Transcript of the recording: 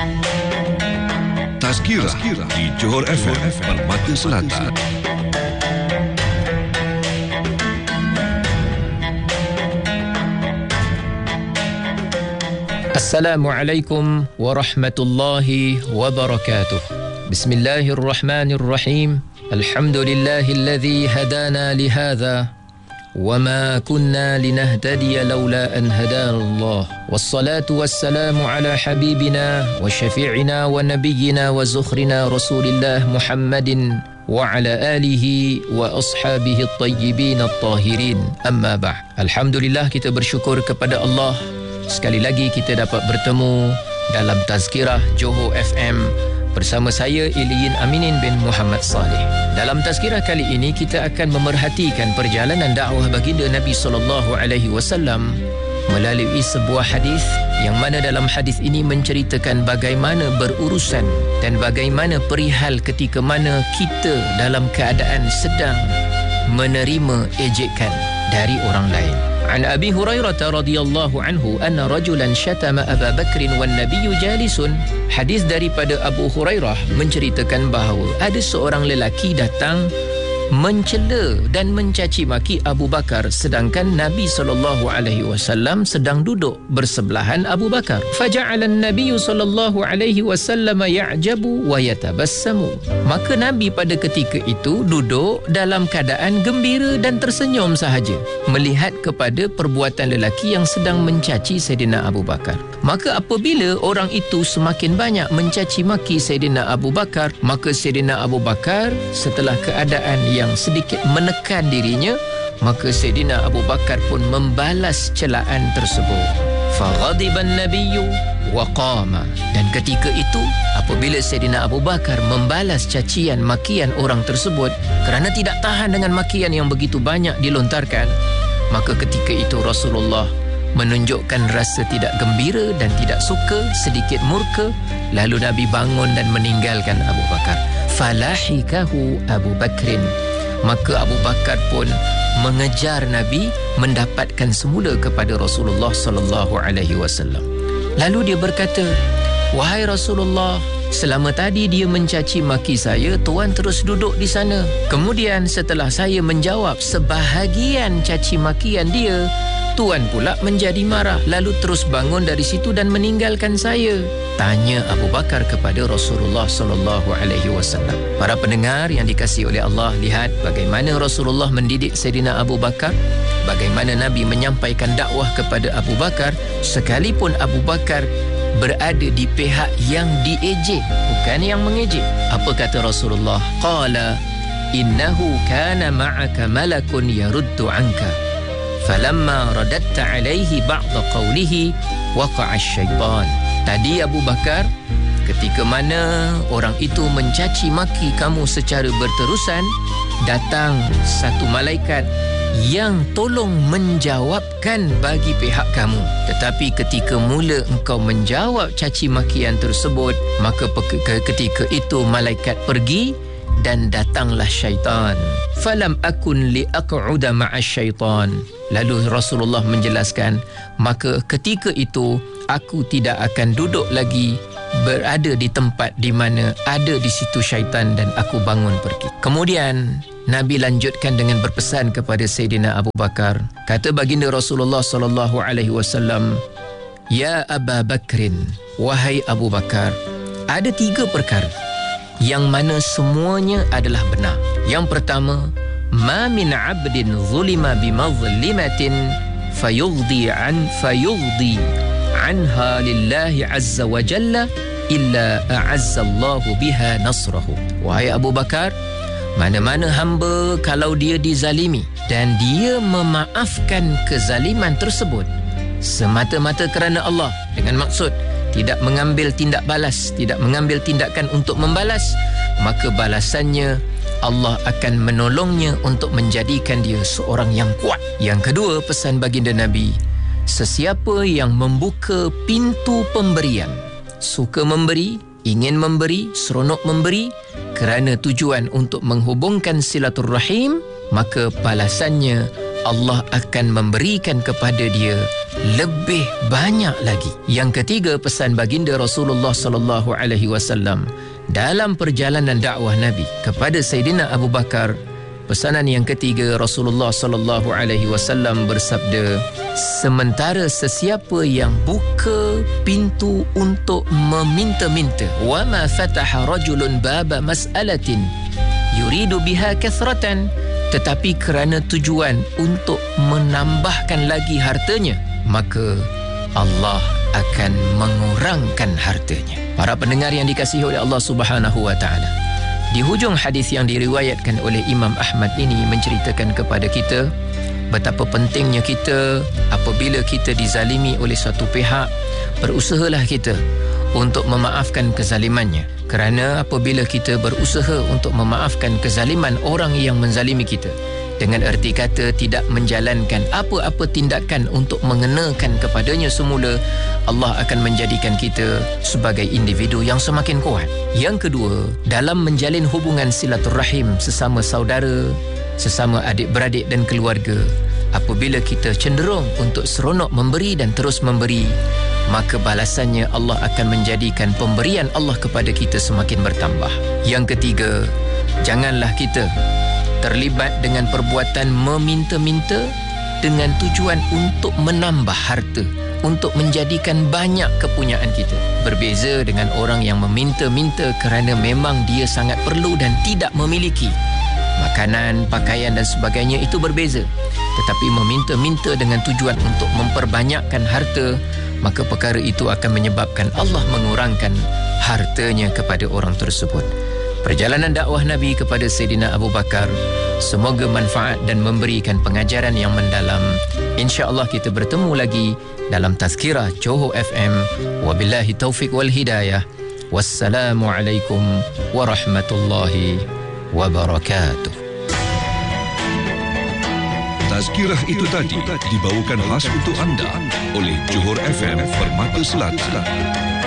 Tazkirah di Johor FM Permata Selatan. Assalamualaikum warahmatullahi wabarakatuh. Bismillahirrahmanirrahim. Alhamdulillahilladzi hadana lihadza wama kunna linahtadiya laula an hadana Allah. Wassalatu wassalamu ala habibina wa syafi'ina wa nabiyyina wa zukhrina Rasulillah Muhammadin wa ala alihi wa ashabihi at-tayyibin at-tahirin. Amma ba'd. Alhamdulillah, kita bersyukur kepada Allah. Sekali lagi kita dapat bertemu dalam Tazkirah Johor FM bersama saya Iliyin Aminin bin Muhammad Saleh. Dalam Tazkirah kali ini kita akan memerhatikan perjalanan dakwah baginda Nabi SAW melalui sebuah hadis yang mana dalam hadis ini menceritakan bagaimana berurusan dan bagaimana perihal ketika mana kita dalam keadaan sedang menerima ejekan dari orang lain. An Abi Hurairah radhiyallahu anhu anna rajulan syatama Abu Bakr wan nabiyyu jalisun. Hadis daripada Abu Hurairah menceritakan bahawa ada seorang lelaki datang mencela dan mencaci maki Abu Bakar sedangkan Nabi SAW sedang duduk bersebelahan Abu Bakar. Faja'ala an-nabiy sallallahu alaihi wasallam ya'jabu wa yatabassamu. Maka Nabi pada ketika itu duduk dalam keadaan gembira dan tersenyum sahaja melihat kepada perbuatan lelaki yang sedang mencaci Sayyidina Abu Bakar. Maka apabila orang itu semakin banyak mencaci maki Sayyidina Abu Bakar, maka Sayyidina Abu Bakar setelah keadaan yang sedikit menekan dirinya, maka Sayyidina Abu Bakar pun membalas celaan tersebut. Faghadiban nabiyyu wa qama. Dan ketika itu apabila Sayyidina Abu Bakar membalas cacian makian orang tersebut kerana tidak tahan dengan makian yang begitu banyak dilontarkan, maka ketika itu Rasulullah menunjukkan rasa tidak gembira dan tidak suka, sedikit murka, lalu Nabi bangun dan meninggalkan Abu Bakar. Falahikahu Abu Bakrin. Maka Abu Bakar pun mengejar Nabi, mendapatkan semula kepada Rasulullah sallallahu alaihi wasallam. Lalu dia berkata, "Wahai Rasulullah, selama tadi dia mencaci maki saya, tuan terus duduk di sana. Kemudian setelah saya menjawab sebahagian caci makian dia, tuan pula menjadi marah, lalu terus bangun dari situ dan meninggalkan saya." Tanya Abu Bakar kepada Rasulullah sallallahu alaihi wasallam. Para pendengar yang dikasihi oleh Allah, lihat bagaimana Rasulullah mendidik Sayyidina Abu Bakar, bagaimana Nabi menyampaikan dakwah kepada Abu Bakar sekalipun Abu Bakar berada di pihak yang diejek, bukan yang mengejek. Apa kata Rasulullah? Qala innahu kana ma'aka malakun yaruddu anka. Falamma radatta alaihi ba'da qawlihi waqa'a syaitan. Tadi Abu Bakar, ketika mana orang itu mencaci maki kamu secara berterusan, datang satu malaikat yang tolong menjawabkan bagi pihak kamu. Tetapi ketika mula engkau menjawab caci makian tersebut, maka ketika itu malaikat pergi dan datanglah syaitan. Falam akun liaq'uda ma'a syaitan. Lalu Rasulullah menjelaskan, maka ketika itu aku tidak akan duduk lagi berada di tempat di mana ada di situ syaitan dan aku bangun pergi. Kemudian Nabi lanjutkan dengan berpesan kepada Sayyidina Abu Bakar. Kata baginda Rasulullah sallallahu alaihi wasallam, "Ya Abu Bakrin, wahai Abu Bakar, ada 3 perkara yang mana semuanya adalah benar. Yang pertama, ma min 'abdin zulima bimazlimatin fayughdi anha lillahi azza wa jalla illa a'azza Allahu biha nasrahu." Wahai Abu Bakar, mana-mana hamba kalau dia dizalimi dan dia memaafkan kezaliman tersebut semata-mata kerana Allah, dengan maksud tidak mengambil tindak balas, tidak mengambil tindakan untuk membalas, maka balasannya Allah akan menolongnya untuk menjadikan dia seorang yang kuat. Yang kedua, pesan baginda Nabi, sesiapa yang membuka pintu pemberian, suka memberi, ingin memberi, seronok memberi kerana tujuan untuk menghubungkan silaturrahim, maka balasannya Allah akan memberikan kepada dia lebih banyak lagi. Yang ketiga, pesan baginda Rasulullah sallallahu alaihi wasallam dalam perjalanan dakwah Nabi kepada Sayyidina Abu Bakar. Pesanan yang ketiga, Rasulullah sallallahu alaihi wasallam bersabda, sementara sesiapa yang buka pintu untuk meminta-minta, wa ma fataha rajulun baba mas'alatin yuridu biha kathratan, tetapi kerana tujuan untuk menambahkan lagi hartanya, maka Allah akan mengurangkan hartanya. Para pendengar yang dikasihi oleh Allah Subhanahu wa taala, di hujung hadis yang diriwayatkan oleh Imam Ahmad ini menceritakan kepada kita betapa pentingnya kita apabila kita dizalimi oleh suatu pihak, berusahalah kita untuk memaafkan kezalimannya. Kerana apabila kita berusaha untuk memaafkan kezaliman orang yang menzalimi kita, dengan erti kata tidak menjalankan apa-apa tindakan untuk mengenakan kepadanya semula, Allah akan menjadikan kita sebagai individu yang semakin kuat. Yang kedua, dalam menjalin hubungan silaturahim sesama saudara, sesama adik-beradik dan keluarga, apabila kita cenderung untuk seronok memberi dan terus memberi, maka balasannya Allah akan menjadikan pemberian Allah kepada kita semakin bertambah. Yang ketiga, janganlah kita terlibat dengan perbuatan meminta-minta dengan tujuan untuk menambah harta, untuk menjadikan banyak kepunyaan kita. Berbeza dengan orang yang meminta-minta kerana memang dia sangat perlu dan tidak memiliki makanan, pakaian dan sebagainya, itu berbeza. Tetapi meminta-minta dengan tujuan untuk memperbanyakkan harta, maka perkara itu akan menyebabkan Allah mengurangkan hartanya kepada orang tersebut. Perjalanan dakwah Nabi kepada Sayyidina Abu Bakar semoga manfaat dan memberikan pengajaran yang mendalam. InsyaAllah kita bertemu lagi dalam Tazkirah Johor FM. Wabillahi taufiq wal hidayah. Wassalamualaikum warahmatullahi wabarakatuh. Tazkirah itu tadi dibawakan khas untuk anda oleh Johor FM Permata Selatan.